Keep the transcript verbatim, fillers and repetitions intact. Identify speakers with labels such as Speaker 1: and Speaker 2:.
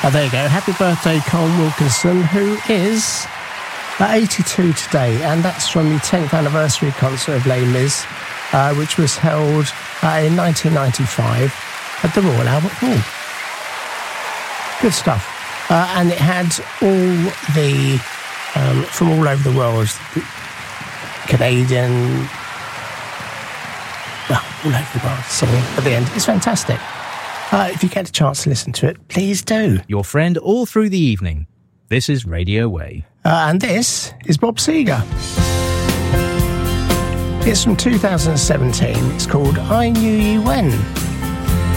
Speaker 1: Oh, there you go. Happy birthday, Colm Wilkinson, who is uh, eighty-two today, and that's from the tenth anniversary concert of Les Mis, uh, which was held uh, in nineteen ninety-five at the Royal Albert Hall. Good stuff. Uh, and it had all the, um, from all over the world, Canadian, well, all over the world, singing at the end. It's fantastic. Uh, if you get a chance to listen to it, please do.
Speaker 2: Your friend all through the evening. This is Radio Way.
Speaker 1: Uh, and this is Bob Seger. It's from two thousand seventeen. It's called I Knew You When.